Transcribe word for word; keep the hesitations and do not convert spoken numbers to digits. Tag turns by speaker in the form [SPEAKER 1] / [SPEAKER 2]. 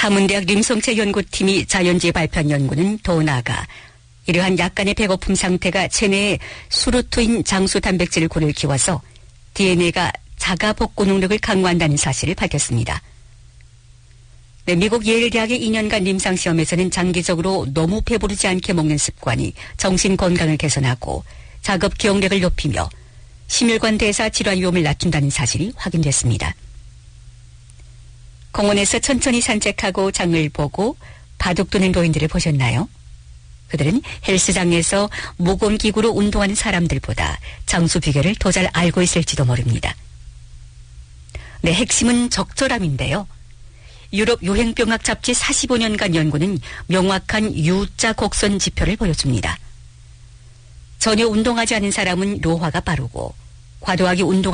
[SPEAKER 1] 한문대학 림성채 연구팀이 자연지에 발표한 연구는 더 나아가 이러한 약간의 배고픔 상태가 체내에 수루투인 장수 단백질을 고를 키워서 디엔에이가 자가 복구 능력을 강화한다는 사실을 밝혔습니다. 네, 미국 예일 대학의 이 년간 임상시험에서는 장기적으로 너무 배부르지 않게 먹는 습관이 정신 건강을 개선하고 작업 기억력을 높이며 심혈관 대사 질환 위험을 낮춘다는 사실이 확인됐습니다. 공원에서 천천히 산책하고 장을 보고 바둑 두는 노인들을 보셨나요? 그들은 헬스장에서 무거운 기구로 운동하는 사람들보다 장수 비결을 더 잘 알고 있을지도 모릅니다. 네, 핵심은 적절함인데요. 유럽 요행병학 잡지 사십오 년간 연구는 명확한 U자 곡선 지표를 보여줍니다. 전혀 운동하지 않은 사람은 노화가 빠르고 과도하게 운동